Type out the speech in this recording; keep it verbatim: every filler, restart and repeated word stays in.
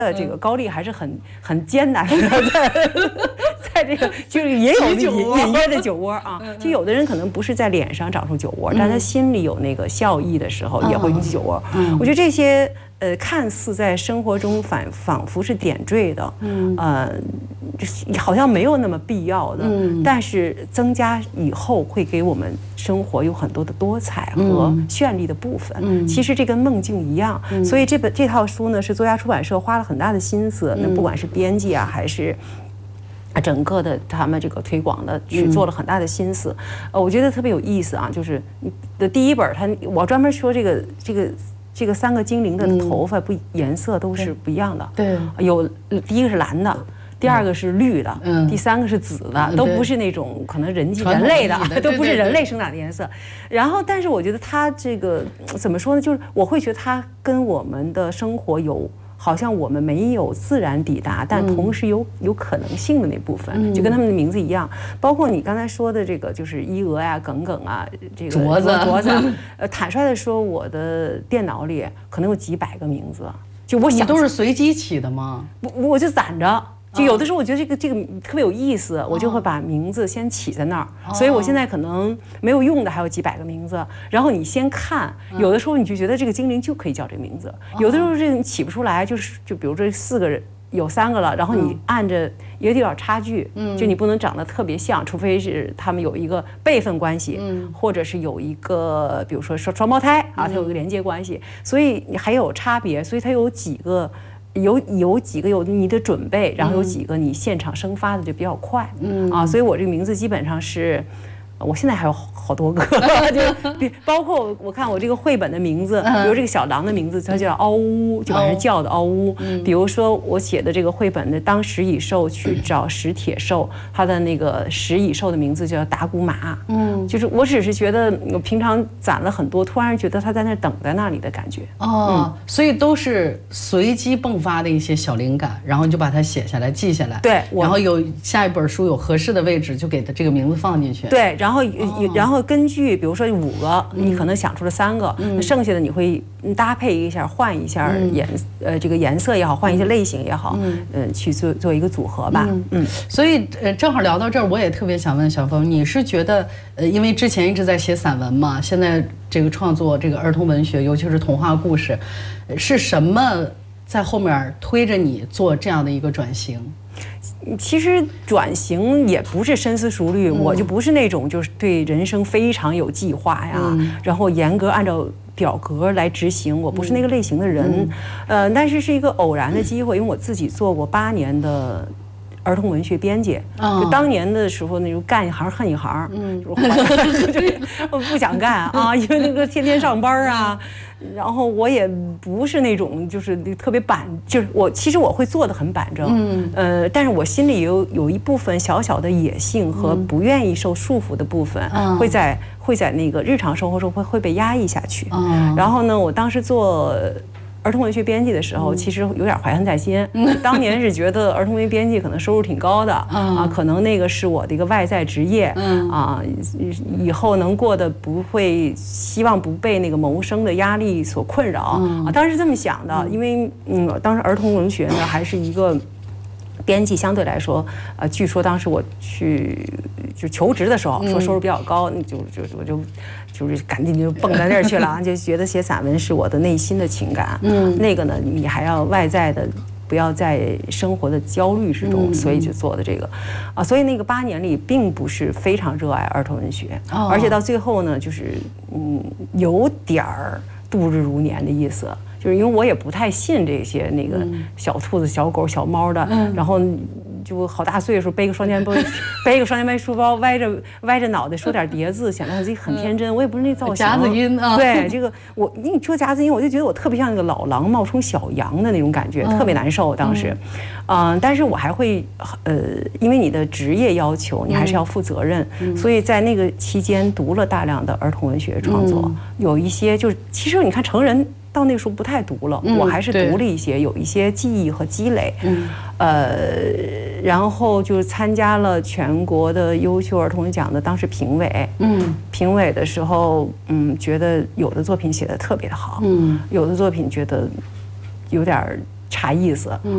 的这个高丽还是很很艰难的，在在这个就是也有隐隐约的酒窝啊。就有的人可能不是在脸上长出酒窝，但他心里有那个笑意的时候也会引起酒窝。我觉得这些呃看似在生活中反仿佛是点缀的，呃，好像没有那么必要的，但是增加以后会给我们生活有很多的多彩和绚丽的部分。其实这跟梦境一样，所以这本这套书呢是作家出版社花了很大的心思，那不管是编辑啊还是整个的他们这个推广的去做了很大的心思。呃，我觉得特别有意思啊，就是的第一本，它我专门说这个这个。这个三个精灵的头发不颜色都是不一样的，对，有第一个是蓝的，第二个是绿的，嗯，第三个是紫的，都不是那种可能人人类的，都不是人类生长的颜色。然后，但是我觉得它这个怎么说呢？就是我会觉得它跟我们的生活有。好像我们没有自然抵达，但同时有有可能性的那部分，就跟他们的名字一样。包括你刚才说的这个，就是伊俄呀、耿耿啊，这个镯子镯子。呃，坦率的说，我的电脑里可能有几百个名字，就我想你都是随机起的吗？ 我我就攒着。就有的时候我觉得这个这个特别有意思，我就会把名字先起在那儿，所以我现在可能没有用的还有几百个名字。然后你先看，有的时候你就觉得这个精灵就可以叫这个名字，有的时候这你起不出来，就是就比如说四个人有三个了，然后你按着也有点差距，就你不能长得特别像，除非是他们有一个辈分关系，或者是有一个比如说双双胞胎啊，它有一个连接关系，所以你还有差别，所以它有几个。有有几个有你的准备，然后有几个你现场生发的就比较快，嗯啊，所以我这个名字基本上是，我现在还有好多个，就包括我看我这个绘本的名字，比如这个小狼的名字，它叫嗷呜，就把人叫的嗷呜。比如说我写的这个绘本的当食蚁兽去找食铁兽，它的那个食蚁兽的名字叫达古马，嗯，就是我只是觉得我平常攒了很多，突然觉得它在那等在那里的感觉。 哦，所以都是随机迸发的一些小灵感，然后你就把它写下来记下来，对，然后有下一本书有合适的位置就给它这个名字放进去， 对，然后。然后，然后根据比如说五个，你可能想出了三个，那剩下的你会搭配一下，换一下颜，呃，这个颜色也好，换一些类型也好，嗯，去做做一个组合吧。 嗯，所以呃，正好聊到这儿，我也特别想问小峰，你是觉得呃，因为之前一直在写散文嘛，现在这个创作这个儿童文学，尤其是童话故事，是什么在后面推着你做这样的一个转型？ 其实转型也不是深思熟虑，嗯、我就不是那种就是对人生非常有计划呀，嗯、然后严格按照表格来执行，我不是那个类型的人。嗯、呃，但是是一个偶然的机会，因为我自己做过八年的儿童文学编辑，就当年的时候那种干一行恨一行，嗯，就是我不想干啊，因为那个天天上班啊。然后我也不是那种就是特别板，就是我其实我会做得很板正，嗯，呃，但是我心里有有一部分小小的野性和不愿意受束缚的部分，嗯、会在会在那个日常生活中会会被压抑下去。嗯、然后呢，我当时做儿童文学编辑的时候，其实有点怀恨在心。当年是觉得儿童文学编辑可能收入挺高的啊，可能那个是我的一个外在职业啊，以后能过得不会，希望不被那个谋生的压力所困扰啊。当时这么想的，因为嗯，当时儿童文学呢还是一个。编辑相对来说，呃，据说当时我去就求职的时候，说收入比较高，那就就我就就是赶紧就蹦到那儿去了，就觉得写散文是我的内心的情感。嗯，那个呢，你还要外在的，不要在生活的焦虑之中，所以就做的这个，啊，所以那个八年里并不是非常热爱儿童文学，而且到最后呢，就是嗯，有点儿度日如年的意思。就是因为我也不太信这些那个小兔子、小狗、小猫的，嗯、然后就好大岁数背个双肩包，背一个双肩背书包，歪着歪着脑袋说点叠字，显得自己很天真。我也不是那造型， 夹子音啊。 对，这个我你说夹子音，我就觉得我特别像那个老狼冒充小羊的那种感觉，嗯、特别难受。当时，嗯、呃，但是我还会呃，因为你的职业要求，你还是要负责任，嗯、所以在那个期间读了大量的儿童文学创作，嗯、有一些就是其实你看成人。到那个时候不太读了，嗯、我还是读了一些，有一些记忆和积累。嗯、呃，然后就参加了全国的优秀儿童奖的当时评委。嗯，评委的时候，嗯，觉得有的作品写得特别的好，嗯，有的作品觉得有点差意思。嗯。